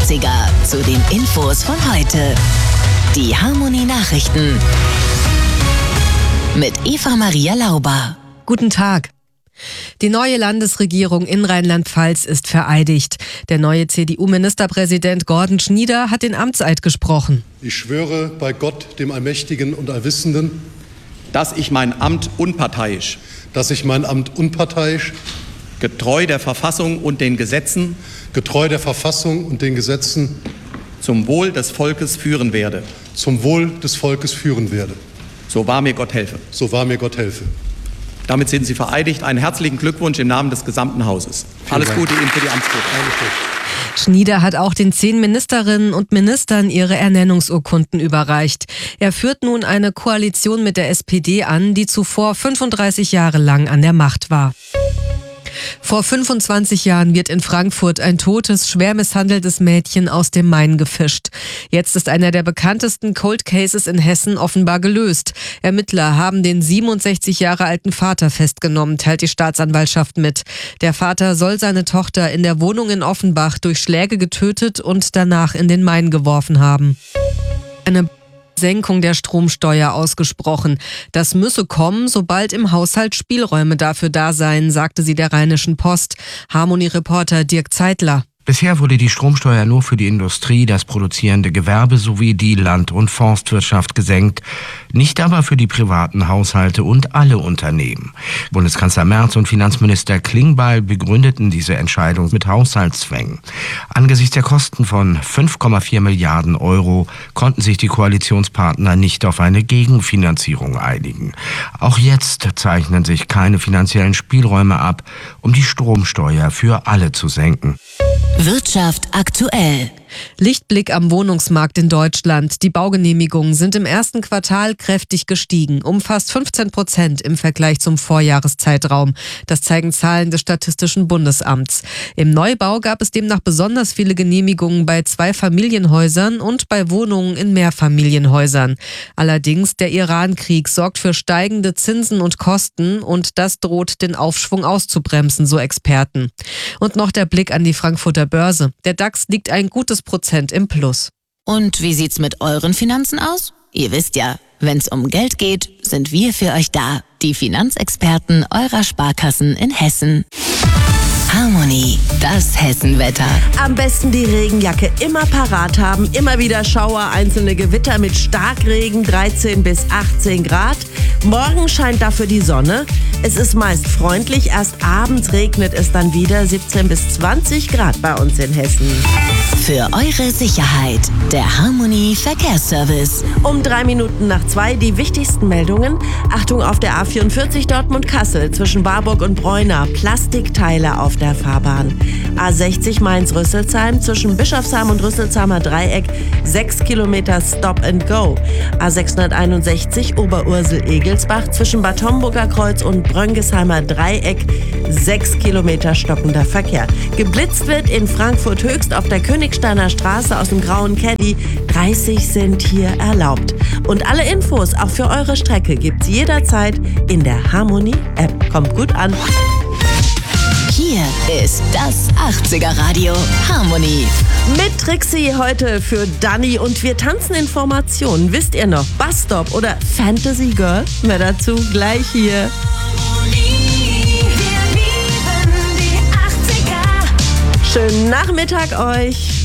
80er zu den Infos von heute. Die Harmonie Nachrichten mit Eva-Maria Lauber. Guten Tag. Die neue Landesregierung in Rheinland-Pfalz ist vereidigt. Der neue CDU-Ministerpräsident Gordon Schnieder hat den Amtseid gesprochen. Ich schwöre bei Gott, dem Allmächtigen und Allwissenden, dass ich mein Amt unparteiisch, getreu der Verfassung und den Gesetzen, zum Wohl des Volkes führen werde. So wahr mir Gott helfe. Damit sind Sie vereidigt. Einen herzlichen Glückwunsch im Namen des gesamten Hauses. Alles Gute Ihnen für die Amtsführung. Schnieder hat auch den 10 Ministerinnen und Ministern ihre Ernennungsurkunden überreicht. Er führt nun eine Koalition mit der SPD an, die zuvor 35 Jahre lang an der Macht war. Vor 25 Jahren wird in Frankfurt ein totes, schwer misshandeltes Mädchen aus dem Main gefischt. Jetzt ist einer der bekanntesten Cold Cases in Hessen offenbar gelöst. Ermittler haben den 67 Jahre alten Vater festgenommen, teilt die Staatsanwaltschaft mit. Der Vater soll seine Tochter in der Wohnung in Offenbach durch Schläge getötet und danach in den Main geworfen haben. Eine Senkung der Stromsteuer ausgesprochen. Das müsse kommen, sobald im Haushalt Spielräume dafür da seien, sagte sie der Rheinischen Post. Harmonie-Reporter Dirk Zeitler. Bisher wurde die Stromsteuer nur für die Industrie, das produzierende Gewerbe sowie die Land- und Forstwirtschaft gesenkt, nicht aber für die privaten Haushalte und alle Unternehmen. Bundeskanzler Merz und Finanzminister Klingbeil begründeten diese Entscheidung mit Haushaltszwängen. Angesichts der Kosten von 5,4 Milliarden Euro konnten sich die Koalitionspartner nicht auf eine Gegenfinanzierung einigen. Auch jetzt zeichnen sich keine finanziellen Spielräume ab, um die Stromsteuer für alle zu senken. Wirtschaft aktuell. Lichtblick am Wohnungsmarkt in Deutschland. Die Baugenehmigungen sind im ersten Quartal kräftig gestiegen, um fast 15% im Vergleich zum Vorjahreszeitraum. Das zeigen Zahlen des Statistischen Bundesamts. Im Neubau gab es demnach besonders viele Genehmigungen bei Zweifamilienhäusern und bei Wohnungen in Mehrfamilienhäusern. Allerdings, der Iran-Krieg sorgt für steigende Zinsen und Kosten und das droht den Aufschwung auszubremsen, so Experten. Und noch der Blick an die Frankfurter Börse. Der DAX liegt ein gutes Prozent im Plus. Und wie sieht's mit euren Finanzen aus? Ihr wisst ja, wenn's um Geld geht, sind wir für euch da. Die Finanzexperten eurer Sparkassen in Hessen. Harmonie, das Hessenwetter. Am besten die Regenjacke immer parat haben. Immer wieder Schauer, einzelne Gewitter mit Starkregen, 13 bis 18 Grad. Morgen scheint dafür die Sonne. Es ist meist freundlich. Erst abends regnet es dann wieder, 17 bis 20 Grad bei uns in Hessen. Für eure Sicherheit, der Harmonie Verkehrsservice. Um 2:03 die wichtigsten Meldungen. Achtung auf der A44 Dortmund-Kassel zwischen Warburg und Breuna. Plastikteile auf der Fahrbahn. A60 Mainz-Rüsselsheim zwischen Bischofsheim und Rüsselsheimer Dreieck 6 Kilometer Stop and Go. A661 Oberursel-Egelsbach zwischen Bad Homburger Kreuz und Bröngesheimer Dreieck 6 Kilometer stockender Verkehr. Geblitzt wird in Frankfurt Höchst auf der Königsteiner Straße aus dem grauen Caddy. 30 sind hier erlaubt. Und alle Infos auch für eure Strecke gibt's jederzeit in der Harmonie-App. Kommt gut an. Hier ist das 80er Radio Harmonie. Mit Trixie heute für Dani und wir tanzen in Formationen. Wisst ihr noch, Busstop oder Fantasy Girl? Mehr dazu gleich hier. Schönen Nachmittag euch.